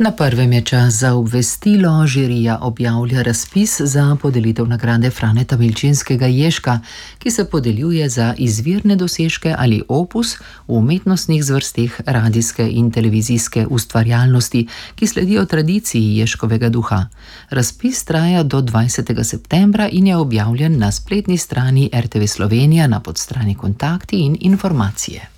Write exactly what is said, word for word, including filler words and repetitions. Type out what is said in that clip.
Na prvem je čas za obvestilo. Žirija objavlja razpis za podelitev nagrade Franeta Milčinskega Ježka, ki se podeljuje za izvirne dosežke ali opus v umetnostnih zvrsteh radijske in televizijske ustvarjalnosti, ki sledijo tradiciji Ježkovega duha. Razpis traja do dvajsetega septembra in je objavljen na spletni strani R T V Slovenija na podstrani Kontakti in informacije.